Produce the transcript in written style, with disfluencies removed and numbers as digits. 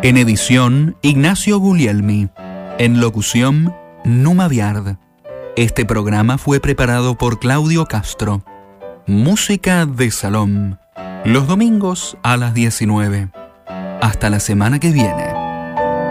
En edición, Ignacio Guglielmi. En locución, Numa Viard. Este programa fue preparado por Claudio Castro. Música de salón. Los domingos a las 19. Hasta la semana que viene.